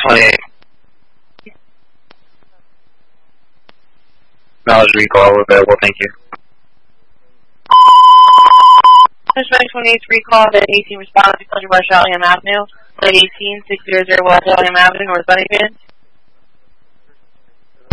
28. Knowledge recall available, thank you. Suspect 28's recall at 18 response to West Allingham Avenue, Lane 18, 600 West Allingham Avenue, North Huntington.